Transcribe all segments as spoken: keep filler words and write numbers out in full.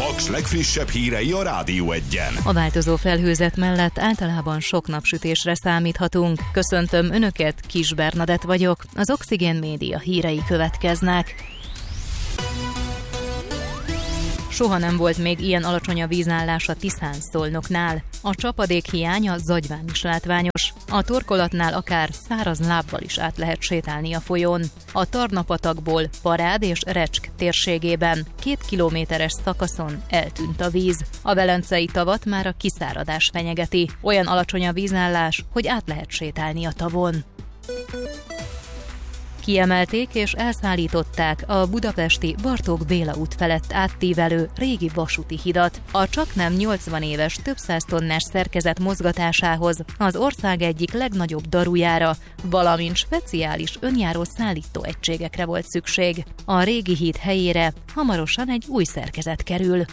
Paks legfrissebb hírei a Rádió Egyen. A változó felhőzet mellett általában sok napsütésre számíthatunk. Köszöntöm Önöket, Kis Bernadett vagyok. Az Oxigén Média hírei következnek. Soha nem volt még ilyen alacsony a vízállás a Tiszán-Szolnoknál. A csapadék hiánya zagyván is látványos. A torkolatnál akár száraz lábbal is át lehet sétálni a folyón. A Tarna-patakból Parád és Recsk térségében két kilométeres szakaszon eltűnt a víz. A Velencei tavat már a kiszáradás fenyegeti. Olyan alacsony a vízállás, hogy át lehet sétálni a tavon. Kiemelték és elszállították a budapesti Bartók Béla út felett áttívelő régi vasúti hidat. A csaknem nyolcvan éves, több száz tonnás szerkezet mozgatásához az ország egyik legnagyobb darujára, valamint speciális önjáró szállító egységekre volt szükség. A régi híd helyére hamarosan egy új szerkezet kerül.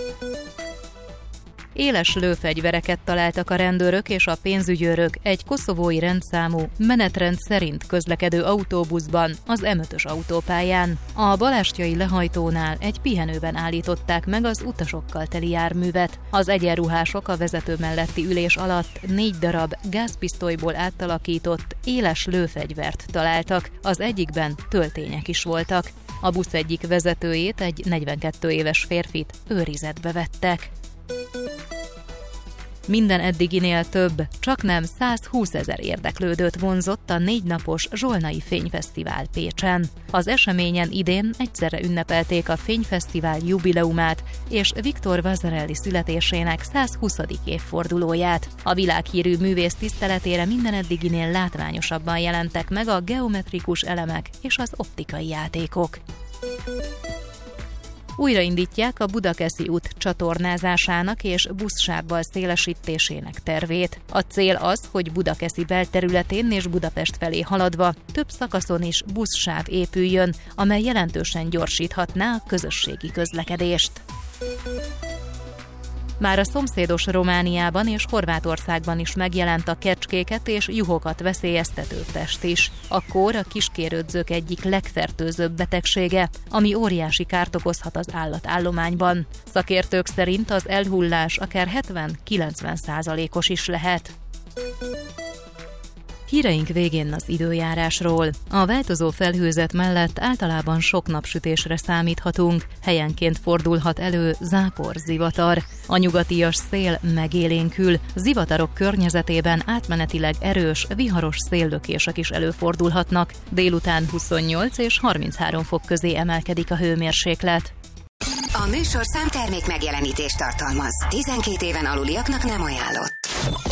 Éles lőfegyvereket találtak a rendőrök és a pénzügyőrök egy koszovói rendszámú, menetrend szerint közlekedő autóbuszban, az em ötös autópályán. A balástjai lehajtónál egy pihenőben állították meg az utasokkal teli járművet. Az egyenruhások a vezető melletti ülés alatt négy darab gázpisztolyból átalakított, éles lőfegyvert találtak, az egyikben töltények is voltak. A busz egyik vezetőjét, egy negyvenkét éves férfit őrizetbe vettek. Minden eddiginél több, csaknem százhúszezer érdeklődőt vonzott a négy napos Zsolnai Fényfesztivál Pécsen. Az eseményen idén egyszerre ünnepelték a Fényfesztivál jubileumát és Viktor Vasarely születésének százhuszadik évfordulóját. A világhírű művész tiszteletére minden eddiginél látványosabban jelentek meg a geometrikus elemek és az optikai játékok. Újraindítják a Budakeszi út csatornázásának és buszsávval szélesítésének tervét. A cél az, hogy Budakeszi belterületén és Budapest felé haladva több szakaszon is buszsáv épüljön, amely jelentősen gyorsíthatná a közösségi közlekedést. Már a szomszédos Romániában és Horvátországban is megjelent a kecskéket és juhokat veszélyeztető pest is. A kór a kiskérődzők egyik legfertőzőbb betegsége, ami óriási kárt okozhat az állatállományban. Szakértők szerint az elhullás akár hetven-kilencven százalékos is lehet. Híreink végén az időjárásról. A változó felhőzet mellett általában sok napsütésre számíthatunk, helyenként fordulhat elő zápor, zivatar. A nyugatias szél megélénkül, zivatarok környezetében átmenetileg erős, viharos széllökések is előfordulhatnak. Délután huszonnyolc és harminchárom fok közé emelkedik a hőmérséklet. A műsorszám termék megjelenítést tartalmaz. tizenkét éven aluliaknak nem ajánlott.